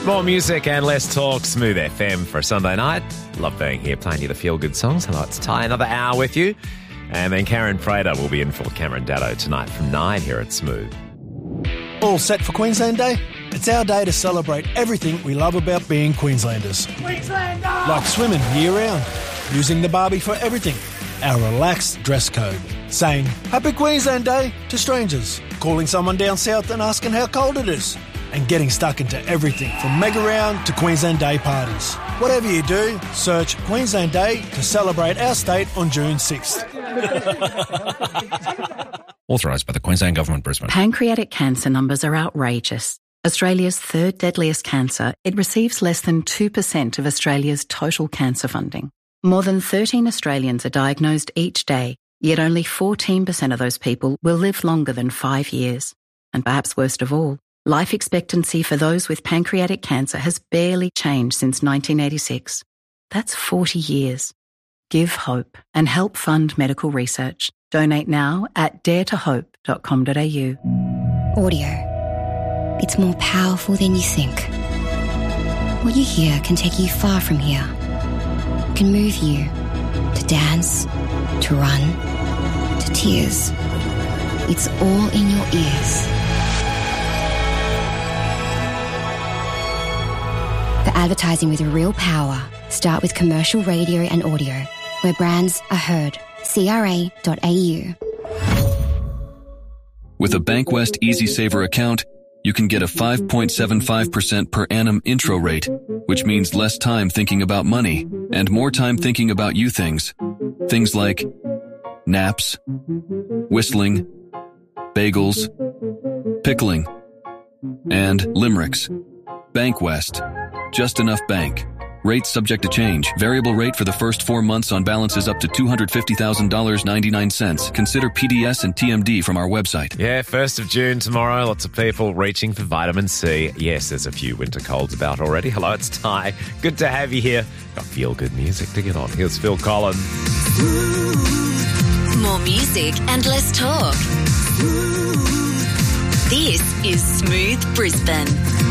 More music and less talk. Smooth FM for a Sunday night. Love being here, playing you the feel-good songs. Hello, it's Ty. Another hour with you. And then Karen Prater will be in for Cameron Datto tonight from 9 here at Smooth. All set for Queensland Day? It's our day to celebrate everything we love about being Queenslanders. Queenslander! Like swimming year-round, using the barbie for everything, our relaxed dress code, saying Happy Queensland Day to strangers, calling someone down south and asking how cold it is, and getting stuck into everything from mega round to Queensland Day parties. Whatever you do, search Queensland Day to celebrate our state on June 6th. Authorised by the Queensland Government, Brisbane. Pancreatic cancer numbers are outrageous. Australia's third deadliest cancer, it receives less than 2% of Australia's total cancer funding. More than 13 Australians are diagnosed each day, yet only 14% of those people will live longer than 5 years. And perhaps worst of all, life expectancy for those with pancreatic cancer has barely changed since 1986. That's 40 years. Give hope and help fund medical research. Donate now at daretohope.com.au. Audio. It's more powerful than you think. What you hear can take you far from here. It can move you to dance, to run, to tears. It's all in your ears. For advertising with real power, start with commercial radio and audio, where brands are heard. CRA.au. With a Bankwest EasySaver account, you can get a 5.75% per annum intro rate, which means less time thinking about money and more time thinking about you things. Things like naps, whistling, bagels, pickling, and limericks. Bankwest. Just enough bank. Rates subject to change. Variable rate for the first 4 months on balances up to $250,000.99. Consider PDS and TMD from our website. Yeah, 1st of June tomorrow. Lots of people reaching for vitamin C. Yes, there's a few winter colds about already. Hello, it's Ty. Good to have you here. Got feel-good music to get on. Here's Phil Collins. More music and less talk. This is Smooth Brisbane.